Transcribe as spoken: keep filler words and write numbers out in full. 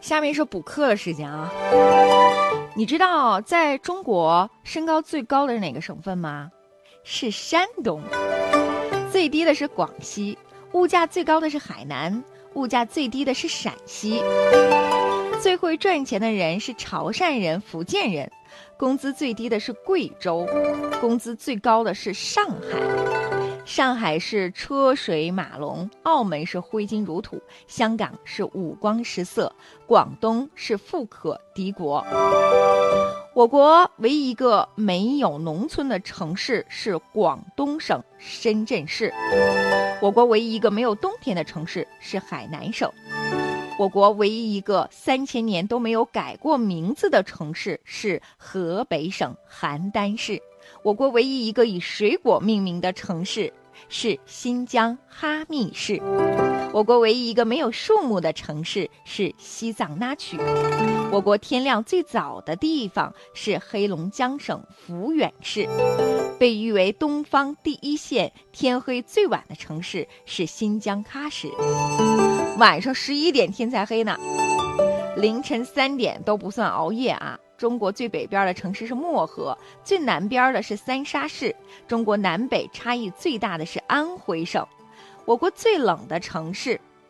下面是补课的时间啊。你知道在中国身高最高的是哪个省份吗？是山东。最低的是广西，物价最高的是海南，物价最低的是陕西。最会赚钱的人是潮汕人、福建人，工资最低的是贵州，工资最高的是上海。上海是车水马龙，澳门是挥金如土，香港是五光十色，广东是富可敌国。我国唯一一个没有农村的城市是广东省深圳市。我国唯一一个没有冬天的城市是海南省。我国唯一一个三千年都没有改过名字的城市是河北省邯郸市。我国唯一一个以水果命名的城市是新疆哈密市。我国唯一一个没有树木的城市是西藏那曲。我国天亮最早的地方是黑龙江省抚远市。被誉为东方第一县，天黑最晚的城市是新疆喀什。晚上十一点天才黑呢，凌晨三点都不算熬夜啊。中国最北边的城市是漠河，最南边的是三沙市。中国南北差异最大的是安徽省。我国最冷的城市